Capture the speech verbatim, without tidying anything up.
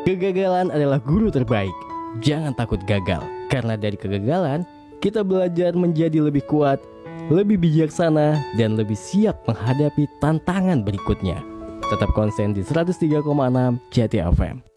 Kegagalan adalah guru terbaik. Jangan takut gagal, karena dari kegagalan kita belajar menjadi lebih kuat, lebih bijaksana, dan lebih siap menghadapi tantangan berikutnya. Tetap konsen di seratus tiga koma enam Jati F M.